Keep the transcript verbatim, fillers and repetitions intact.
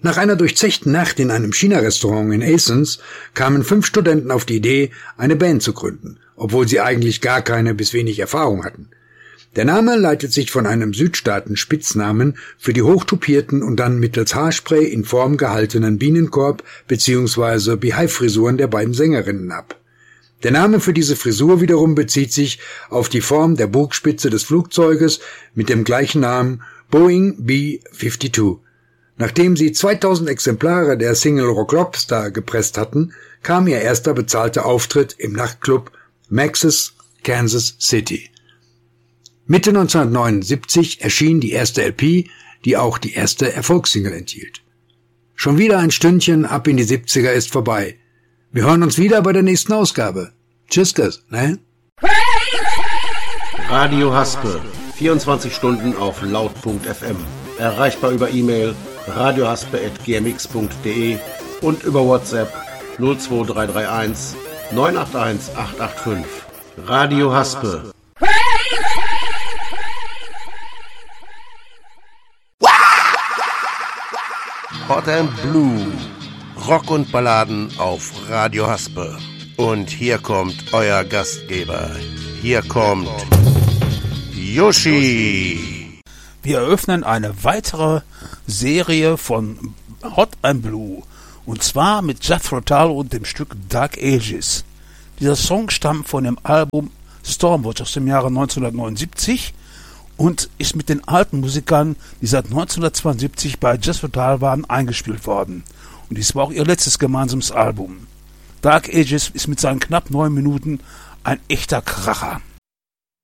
Nach einer durchzechten Nacht in einem China-Restaurant in Athens kamen fünf Studenten auf die Idee, eine Band zu gründen, obwohl sie eigentlich gar keine bis wenig Erfahrung hatten. Der Name leitet sich von einem Südstaaten-Spitznamen für die hochtupierten und dann mittels Haarspray in Form gehaltenen Bienenkorb- bzw. Beehive-Frisuren der beiden Sängerinnen ab. Der Name für diese Frisur wiederum bezieht sich auf die Form der Bugspitze des Flugzeuges mit dem gleichen Namen Boeing B zweiundfünfzig. Nachdem sie zweitausend Exemplare der Single Rock Lobster gepresst hatten, kam ihr erster bezahlter Auftritt im Nachtclub Max's Kansas City. Mitte neunzehnhundertneunundsiebzig erschien die erste L P, die auch die erste Erfolgssingle enthielt. Schon wieder ein Stündchen ab in die siebziger ist vorbei. Wir hören uns wieder bei der nächsten Ausgabe. Tschüss, ne? Radio Haspe, vierundzwanzig Stunden auf laut punkt f m. Erreichbar über E-Mail radiohaspe at g m x punkt d e und über WhatsApp null zwei drei drei eins neun acht eins acht acht fünf. Radio Haspe. Hot and Blue. Rock und Balladen auf Radio Haspe. Und hier kommt euer Gastgeber. Hier kommt Yoshi. Wir eröffnen eine weitere Serie von Hot and Blue. Und zwar mit Jethro Tull und dem Stück Dark Ages. Dieser Song stammt von dem Album Stormwatch aus dem Jahre neunzehnhundertneunundsiebzig und ist mit den alten Musikern, die seit neunzehnhundertzweiundsiebzig bei Jethro Tull waren, eingespielt worden. Und dies war auch ihr letztes gemeinsames Album. Dark Ages ist mit seinen knapp neun Minuten ein echter Kracher.